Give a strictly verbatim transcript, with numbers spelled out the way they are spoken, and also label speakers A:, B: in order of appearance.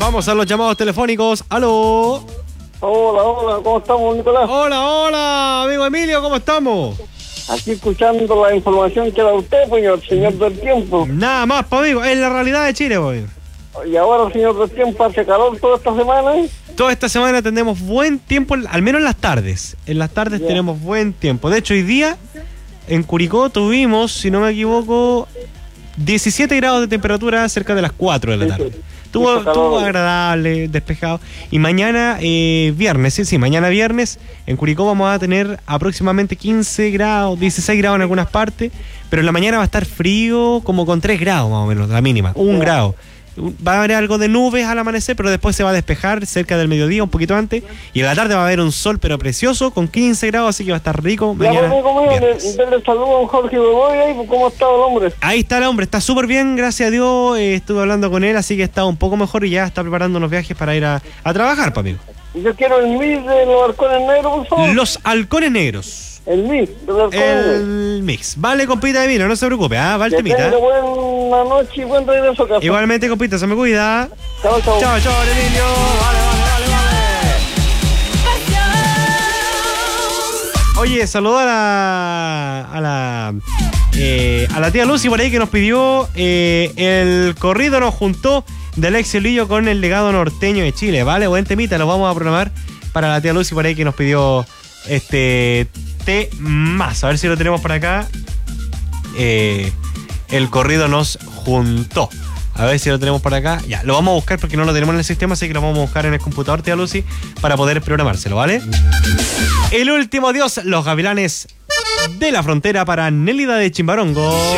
A: Vamos a los llamados telefónicos. ¡Aló!
B: Hola, hola, ¿cómo estamos, Nicolás?
A: Hola, hola, amigo Emilio, ¿cómo estamos?
B: Aquí escuchando la información que da usted, señor, señor del tiempo.
A: Nada más, pues, amigo, es la realidad de Chile, pues.
B: Y ahora, señor del tiempo, hace calor toda esta semana.
A: Toda esta semana tenemos buen tiempo, al menos en las tardes. En las tardes yeah. tenemos buen tiempo. De hecho, hoy día en Curicó tuvimos, si no me equivoco, diecisiete grados de temperatura cerca de las cuatro de la tarde. Sí, sí. Estuvo, estuvo agradable, despejado. Y mañana, eh, viernes, sí, sí, mañana viernes, en Curicó vamos a tener aproximadamente quince grados, dieciséis grados en algunas partes, pero en la mañana va a estar frío como con tres grados más o menos, la mínima, un yeah. grado. Va a haber algo de nubes al amanecer, pero después se va a despejar cerca del mediodía, un poquito antes. Y en la tarde va a haber un sol, pero precioso, con quince grados, así que va a estar rico.
B: Ya,
A: mañana,
B: denle saludo a Jorge Beboy ahí, ¿cómo está el hombre?
A: Ahí está el hombre, está súper bien, gracias a Dios. Eh, estuve hablando con él, así que está un poco mejor y ya está preparando unos viajes para ir a, a trabajar, pa' amigo.
B: Yo quiero el mix de los halcones negros, por favor.
A: Los halcones negros.
B: El mix de los halcones
A: El mix. Vale, compita de vino, no se preocupe, ¿ah? Va el
B: que
A: temita.
B: tenga buena noche y buen regreso a casa.
A: Igualmente, compita, se me cuida.
B: Chao, chao.
A: Chao, chao, Emilio. Vale, vale, vale, vale. Oye, saludo a la a la eh, a la tía Lucy por ahí que nos pidió eh, el corrido nos juntó de Alexio Lillo con el legado norteño de Chile, ¿vale? Buen temita, lo vamos a programar para la tía Lucy por ahí que nos pidió este té más. A ver si lo tenemos por acá. Eh, el corrido nos juntó. A ver si lo tenemos por acá. Ya, lo vamos a buscar porque no lo tenemos en el sistema, así que lo vamos a buscar en el computador, tía Lucy, para poder programárselo, ¿vale? El último adiós, los Gavilanes de la Frontera para Nélida de Chimbarongo.